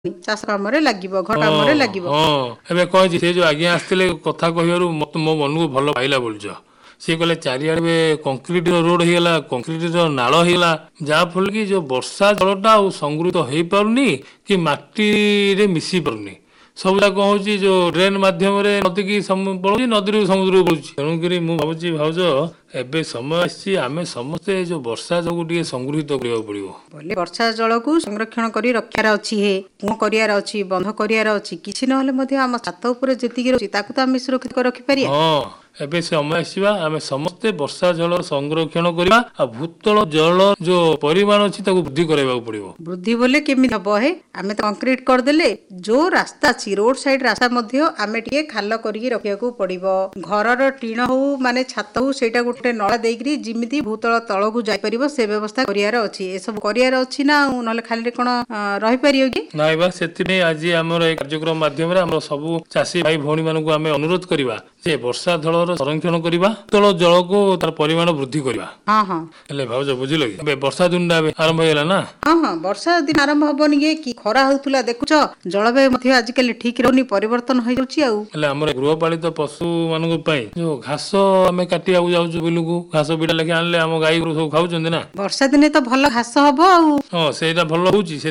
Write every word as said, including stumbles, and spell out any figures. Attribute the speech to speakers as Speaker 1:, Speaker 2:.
Speaker 1: ଚାଷ କାମରେ ଲାଗିବ, ଘର
Speaker 2: ହଁ
Speaker 1: କାମରେ ଲାଗିବ।
Speaker 2: ହଁ ଏବେ କହିଛି ସେ ଯୋଉ ଆଜ୍ଞା ଆସିଥିଲେ କଥା କହିବାରୁ ମତେ ମୋ ମନକୁ ଭଲ ପାଇଲା ବୋଲୁଛ। ସିଏ କହିଲେ ଚାରିଆଡେ କଂକ୍ରିଟ ରୋଡ ହେଇଗଲା, କଂକ୍ରିଟ ର ନାଳ ହେଇଗଲା, ଯାହା ଫଳରେ କି ଯୋଉ ବର୍ଷା ଜଳଟା ଆଉ ସଂଗୃହିତ ହେଇପାରୁନି କି ମାଟିରେ ମିଶି ପାରୁନି। ସବୁଟା କଣ ହଉଛି ଯୋଉ ଡ୍ରେନ ମାଧ୍ୟମରେ ନଦୀକି ପଳଉଛି, ନଦୀରୁ ସମୁଦ୍ରକୁ ପଳଉଛି। ତେଣୁକରି ମୁଁ ଭାବୁଛି ଭାଉଜ ଏବେ ସମୟ ଆସିଛି ଆମେ ସମସ୍ତେ ଯୋଉ ବର୍ଷା ଯୋଗୁ ଟିକେ ସଂଗୃହିତ କରିବାକୁ ପଡିବ।
Speaker 1: ବୋଲେ ବର୍ଷା ଜଳକୁ ସଂରକ୍ଷଣ କରି ରଖିବାର ଅଛି, ହେ କୂଅ କରିବାର ଅଛି, ବନ୍ଧ କରିବାର ଅଛି। କିଛି ନହେଲେ ମଧ୍ୟ ଆମ ଛାତ ଉପରେ ଯେତିକି ରହୁଛି ତାକୁ ତ ଆମେ ସୁରକ୍ଷିତ ରଖିପାରିବା।
Speaker 2: ହଁ ଏବେ ସମୟ ଆସିବା ଆମେ ସମସ୍ତେ ବର୍ଷା ଜଳ ସଂରକ୍ଷଣ କରିବା ଆଉ ଭୂତଳ ଜଳ ଯୋଉ ପରିମାଣ ଅଛି ତାକୁ ବୃଦ୍ଧି କରାଇବାକୁ ପଡିବ।
Speaker 1: ବୃଦ୍ଧି ବୋଲେ କେମିତି ହବ? ହେ ଆମେ ତ କଂକ୍ରିଟ କରିଦେଲେ, ଯୋଉ ରାସ୍ତା ଅଛି ରୋଡ ସାଇଡ ରାସ୍ତା ମଧ୍ୟ ଆମେ ଟିକେ ଖାଲ କରିକି ରଖିବାକୁ ପଡିବ। ଘରର ଟିଣ ହଉ ମାନେ ଛାତ ହଉ ସେଇଟା ଗୋଟେ ନଳା ଦେଇକରି ଯେମିତି ଭୂତଳ ତଳକୁ ଯାଇପାରିବ ସେ ବ୍ୟବସ୍ଥା କରିବାର ଅଛି। ଏସବୁ କରିବାର ଅଛି ନା, ଆଉ ନହେଲେ ଖାଲିରେ କଣ ରହିପାରିବ କି?
Speaker 2: ନାଇଁ ବା, ସେଥିପାଇଁ ଆଜି ଆମର এই କାର୍ଯ୍ୟକ୍ରମ ମାଧ୍ୟମରେ ଆମର ସବୁ ଚାଷୀ ଭାଇ ଭଉଣୀ ମାନଙ୍କୁ ଆମେ ଅନୁରୋଧ କରିବା ଯେ ବର୍ଷା ଜଳର ସଂରକ୍ଷଣ କରିବା, ଭୂତଳ ଜଳକୁ ତାର ପରିମାଣ ବୃଦ୍ଧି କରିବା।
Speaker 1: ହଁ ହଁ
Speaker 2: ହେଲେ ଭାଉଜ ବୁଝିଲ କି, ଏବେ ବର୍ଷା ଦିନଟା ଏବେ ଆରମ୍ଭ ହେଇଗଲା ନା।
Speaker 1: ହଁ ହଁ ବର୍ଷା ଦିନ ଆରମ୍ଭ ହବନି କି କି ଖରା ହଉଥିଲା ଦେଖୁଛ, ଜଳବାୟୁ ମଧ୍ୟ ଆଜିକାଲି ଠିକ ରହୁନି, ପରିବର୍ତ୍ତନ ହେଇଯାଉଛି। ଆଉ
Speaker 2: ହେଲେ ଆମର ଗୃହପାଳିତ ପଶୁ ମାନଙ୍କ ପାଇଁ ଯୋଉ ଘାସ ଆମେ କାଟିବାକୁ ଯାଉଛୁ ବିଲକୁ, ଘାସ ବିଟା ଲେଖି ଆଣିଲେ ଆମ ଗାଈ ଗରୁ ସବୁ ଖାଉଛନ୍ତି ନା।
Speaker 1: ବର୍ଷା ଦିନେ ତ ଭଲ ଘାସ ହବ ଆଉ।
Speaker 2: ହଁ ସେଇଟା ଭଲ ହଉଛି।